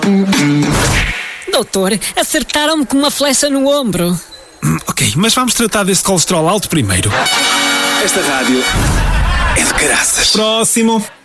Doutor, acertaram-me com uma flecha no ombro. Ok, mas vamos tratar desse colesterol alto primeiro. Esta rádio é de caraças. Próximo.